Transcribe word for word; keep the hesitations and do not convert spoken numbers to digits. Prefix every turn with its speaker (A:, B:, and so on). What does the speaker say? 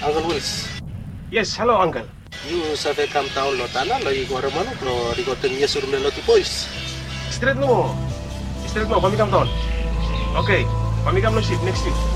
A: Uncle Wills.
B: Yes, hello, Uncle.
A: You save kam taon lo tana lo igor mano lo rigoten niya surum lo tipois.
B: Straight no. Straight no, pamikam taon. Okay, pamikam lo ship next week.